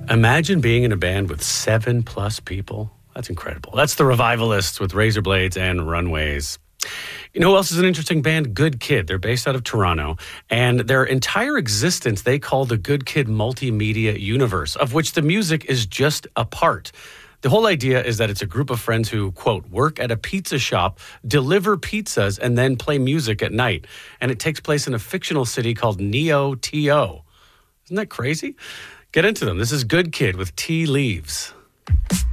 Imagine being in a band with 7+ people. That's incredible. That's the Revivalists with Razor Blades and Runways. You know who else is an interesting band? Good Kid. They're based out of Toronto, and their entire existence they call the Good Kid Multimedia Universe, of which the music is just a part. The whole idea is that it's a group of friends who, quote, work at a pizza shop, deliver pizzas, and then play music at night. And it takes place in a fictional city called Neo-To. Isn't that crazy? Get into them. This is Good Kid with Tea Leaves.